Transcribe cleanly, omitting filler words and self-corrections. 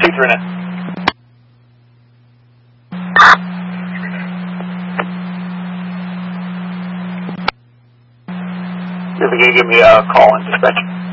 239. If you can give me a call in dispatch.